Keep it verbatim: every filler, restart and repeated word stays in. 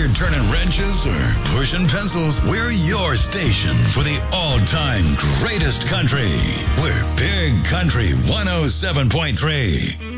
you're turning wrenches or pushing pencils, we're your station for the all-time greatest country. We're Big Country one oh seven point three.